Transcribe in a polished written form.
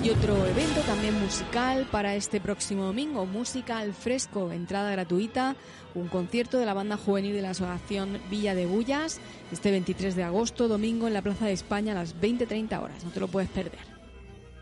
Y otro evento también musical para este próximo domingo, Música al Fresco, entrada gratuita, un concierto de la banda juvenil de la Asociación Villa de Bullas, este 23 de agosto, domingo, en la Plaza de España a las 20:30 horas, no te lo puedes perder.